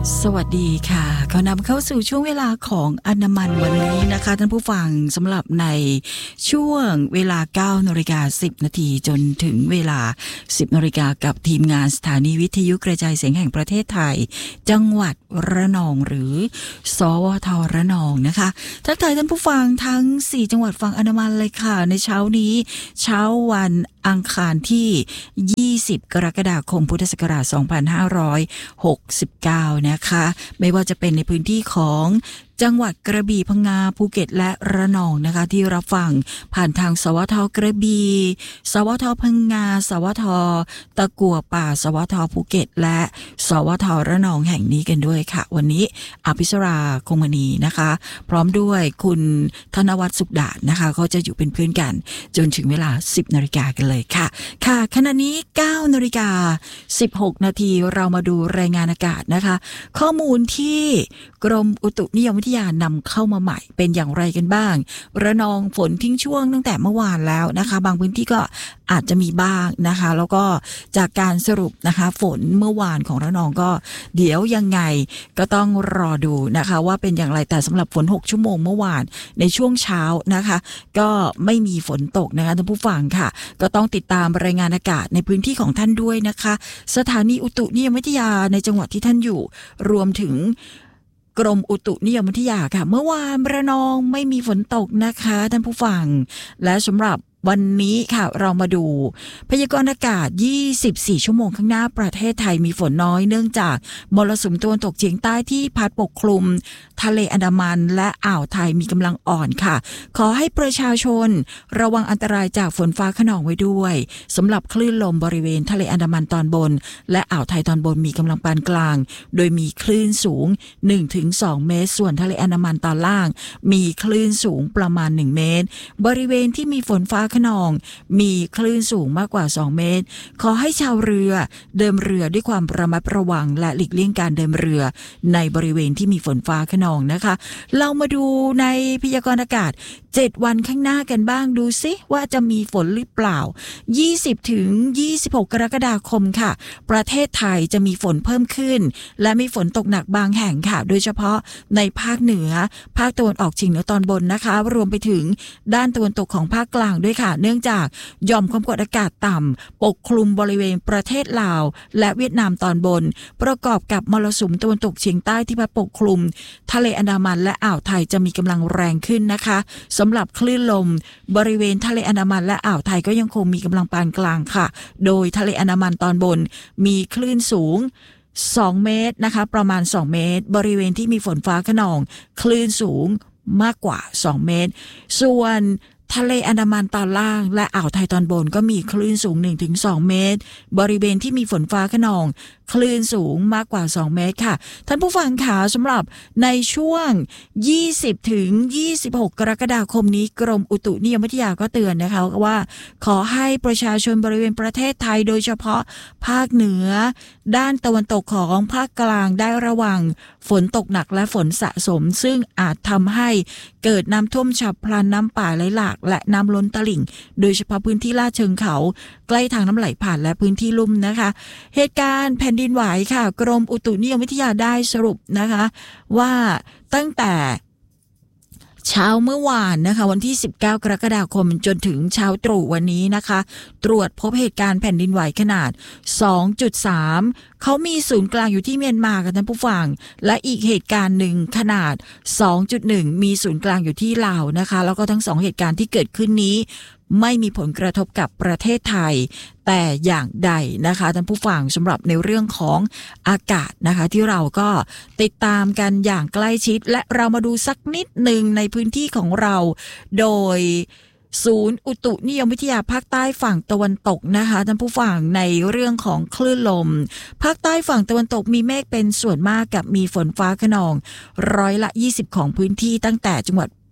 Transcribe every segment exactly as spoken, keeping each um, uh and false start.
สวัสดีค่ะขอนำเข้าสู่ช่วงเวลาของอนามันวันนี้นะคะท่านผู้ฟังสำหรับในช่วงเวลา เก้านาฬิกาสิบนาทีจนถึงเวลา สิบนาฬิกากับทีมงานสถานีวิทยุกระจายเสียงแห่งประเทศไทยจังหวัดระนองหรือสวทระนองนะคะทักทายท่านผู้ฟังทั้งสี่จังหวัดฝั่งอนามันเลยค่ะในเช้านี้เช้าวันอังคารที่ยี่สิบกรกฎาคมพุทธศักราชสองพันห้าร้อยหกสิบเก้านะคะไม่ว่าจะเป็นในพื้นที่ของจังหวัดกระบี่พังงาภูเก็ตและระนองนะคะที่รับฟังผ่านทางสวทกระบี่สวทพังงาสวทตะกั่วป่าสวทภูเก็ตและสวทระนองแห่งนี้กันด้วยค่ะวันนี้อภิสราคงมณีนะคะพร้อมด้วยคุณธนวัฒน์สุขดาษนะคะเขาจะอยู่เป็นเพื่อนกันจนถึงเวลา สิบนาฬิกากันเลยค่ะค่ะขณะนี้ เก้านาฬิกาสิบหกนาทีเรามาดูรายงานอากาศนะคะข้อมูลที่กรมอุตุนิยมวิทยานำเข้ามาใหม่เป็นอย่างไรกันบ้างระนองฝนทิ้งช่วงตั้งแต่เมื่อวานแล้วนะคะบางพื้นที่ก็อาจจะมีบ้างนะคะแล้วก็จากการสรุปนะคะฝนเมื่อวานของระนองก็เดี๋ยวยังไงก็ต้องรอดูนะคะว่าเป็นอย่างไรแต่สำหรับฝนหกชั่วโมงเมื่อวานในช่วงเช้านะคะก็ไม่มีฝนตกนะคะท่านผู้ฟังค่ะก็ต้องติดตามรายงานอากาศในพื้นที่ของท่านด้วยนะคะสถานีอุตุนิยมวิทยาในจังหวัดที่ท่านอยู่รวมถึงกรมอุตุนิยมวิทยาค่ะเมื่อวานระนองไม่มีฝนตกนะคะท่านผู้ฟังและสำหรับวันนี้ค่ะเรามาดูพยากรณ์อากาศยี่สิบสี่ชั่วโมงข้างหน้าประเทศไทยมีฝนน้อยเนื่องจากมรสุมตะวันตกเฉียงใต้ที่พัดปกคลุมทะเลอันดามันและอ่าวไทยมีกำลังอ่อนค่ะขอให้ประชาชนระวังอันตรายจากฝนฟ้าคะนองไว้ด้วยสำหรับคลื่นลมบริเวณทะเลอันดามันตอนบนและอ่าวไทยตอนบนมีกำลังปานกลางโดยมีคลื่นสูง หนึ่งถึงสอง เมตรส่วนทะเลอันดามันตอนล่างมีคลื่นสูงประมาณหนึ่งเมตรบริเวณที่มีฝนฟ้าคะนองมีคลื่นสูงมากกว่าสองเมตรขอให้ชาวเรือเดินเรือด้วยความระมัดระวังและหลีกเลี่ยงการเดินเรือในบริเวณที่มีฝนฟ้าคะนองนะคะเรามาดูในพยากรณ์อากาศเจ็ดวันข้างหน้ากันบ้างดูซิว่าจะมีฝนหรือเปล่ายี่สิบถึงยี่สิบหกกรกฎาคมค่ะประเทศไทยจะมีฝนเพิ่มขึ้นและมีฝนตกหนักบางแห่งค่ะโดยเฉพาะในภาคเหนือภาคตะวันออกเฉียงเหนือตอนบนนะคะรวมไปถึงด้านตะวันตกของภาคกลางด้วยค่ะเนื่องจากหย่อมความกดอากาศต่ำปกคลุมบริเวณประเทศลาวและเวียดนามตอนบนประกอบกับมรสุมตะวันตกเฉียงใต้ที่พัดปกคลุมทะเลอันดามันและอ่าวไทยจะมีกำลังแรงขึ้นนะคะสำหรับคลื่นลมบริเวณทะเลอันดามันและอ่าวไทยก็ยังคงมีกำลังปานกลางค่ะโดยทะเลอันดามันตอนบนมีคลื่นสูงสองเมตรนะคะประมาณสองเมตรบริเวณที่มีฝนฟ้าคะนองคลื่นสูงมากกว่าสองเมตรส่วนทะเลอันดามันตอนล่างและอ่าวไทยตอนบนก็มีคลื่นสูง หนึ่งถึงสอง เมตรบริเวณที่มีฝนฟ้าคะนองคลื่นสูงมากกว่าสองเมตรค่ะท่านผู้ฟังค่ะสำหรับในช่วงยี่สิบถึงยี่สิบหกกรกฎาคมนี้กรมอุตุนิยมวิทยาก็เตือนนะคะว่าขอให้ประชาชนบริเวณประเทศไทยโดยเฉพาะภาคเหนือด้านตะวันตกของภาคกลางได้ระวังฝนตกหนักและฝนสะสมซึ่งอาจทำให้เกิดน้ำท่วมฉับพลันน้ำป่าไหลหลากและน้ำล้นตลิ่งโดยเฉพาะพื้นที่ลาดเชิงเขาใกล้ทางน้ำไหลผ่านและพื้นที่ลุ่มนะคะเหตุการณ์แผ่นดินไหวค่ะกรมอุตุนิยมวิทยาได้สรุปนะคะว่าตั้งแต่เช้าเมื่อวานนะคะวันที่สิบเก้ากรกฎาคมจนถึงเช้าตรู่วันนี้นะคะตรวจพบเหตุการณ์แผ่นดินไหวขนาด สองจุดสาม เขามีศูนย์กลางอยู่ที่เมียนมาค่ะท่านผู้ฟังและอีกเหตุการณ์หนึ่งขนาด สองจุดหนึ่ง มีศูนย์กลางอยู่ที่ลาวนะคะแล้วก็ทั้งสองเหตุการณ์ที่เกิดขึ้นนี้ไม่มีผลกระทบกับประเทศไทยแต่อย่างใดนะคะท่านผู้ฟังสำหรับในเรื่องของอากาศนะคะที่เราก็ติดตามกันอย่างใกล้ชิดและเรามาดูสักนิดหนึ่งในพื้นที่ของเราโดยศูนย์อุตุนิยมวิทยาภาคใต้ฝั่งตะวันตกนะคะท่านผู้ฟังในเรื่องของคลื่นลมภาคใต้ฝั่งตะวันตกมีเมฆเป็นส่วนมากกับมีฝนฟ้าคะนองร้อยละยี่สิบของพื้นที่ตั้งแต่จังหวัด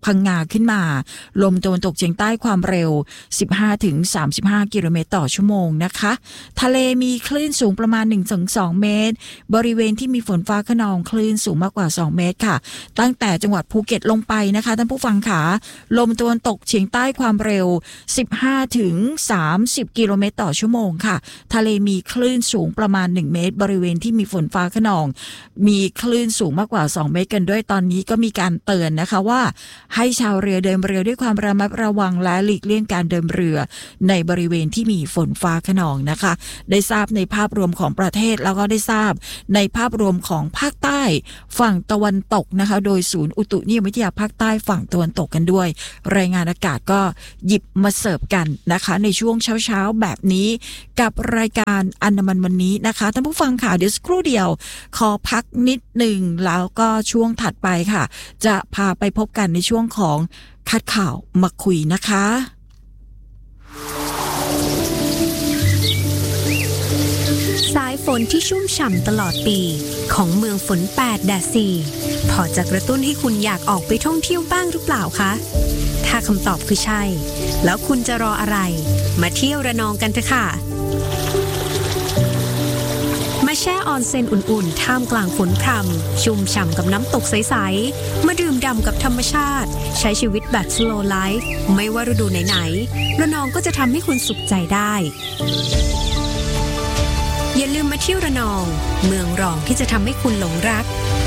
พังงาขึ้นมาลมตะวันตกเฉียงใต้ความเร็ว สิบห้าถึงสามสิบห้า กิโลเมตรต่อชั่วโมงนะคะทะเลมีคลื่นสูงประมาณ หนึ่งถึงสอง เมตรบริเวณที่มีฝนฟ้าคะนองคลื่นสูงมากกว่าสองเมตรค่ะตั้งแต่จังหวัดภูเก็ตลงไปนะคะท่านผู้ฟังค่ะลมตะวันตกเฉียงใต้ความเร็ว สิบห้าถึงสามสิบ กิโลเมตรต่อชั่วโมงค่ะทะเลมีคลื่นสูงประมาณหนึ่งเมตรบริเวณที่มีฝนฟ้าคะนองมีคลื่นสูงมากกว่าสองเมตรกันด้วยตอนนี้ก็มีการเตือนนะคะว่าให้ชาวเรือเดินเรือด้วยความระมัดระวังและหลีกเลี่ยงการเดินเรือในบริเวณที่มีฝนฟ้าคะนองนะคะได้ทราบในภาพรวมของประเทศแล้วก็ได้ทราบในภาพรวมของภาคใต้ฝั่งตะวันตกนะคะโดยศูนย์อุตุนิยมวิทยาภาคใต้ฝั่งตะวันตกกันด้วยรายงานอากาศก็หยิบมาเสิร์ฟกันนะคะในช่วงเช้าๆแบบนี้กับรายการอันดามันวันนี้นะคะท่านผู้ฟังค่ะเดี๋ยวสักครู่เดียวขอพักนิดหนึ่งแล้วก็ช่วงถัดไปค่ะจะพาไปพบกันในช่วงของคัดข่าวมาคุยนะคะสายฝนที่ชุ่มฉ่ำตลอดปีของเมืองฝนแปดแดดสี่พอจะกระตุ้นให้คุณอยากออกไปท่องเที่ยวบ้างหรือเปล่าคะถ้าคำตอบคือใช่แล้วคุณจะรออะไรมาเที่ยวระนองกันเถอะค่ะมาแช่ออนเซ็นอุ่นๆท่ามกลางฝนพรำชุ่มฉ่ำกับน้ำตกใสๆมาดื่มด่ำกับธรรมชาติใช้ชีวิตแบบ slow life ไม่ว่าฤดูไหนๆระนองก็จะทำให้คุณสุขใจได้อย่าลืมมาเที่ยวระนองเมืองรองที่จะทำให้คุณหลงรัก